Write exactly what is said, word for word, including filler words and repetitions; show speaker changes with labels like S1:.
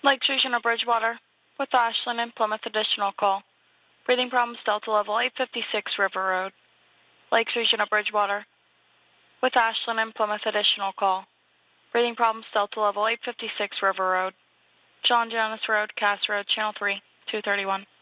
S1: Lake Station or Bridgewater. With Ashland and Plymouth additional call. Breathing problems Delta level eight fifty-six River Road. Lake Station or Bridgewater. With Ashland and Plymouth additional call. Breathing problems Delta level eight fifty-six River Road. John Jonas Road, Cass Road, Channel three, two thirty-one.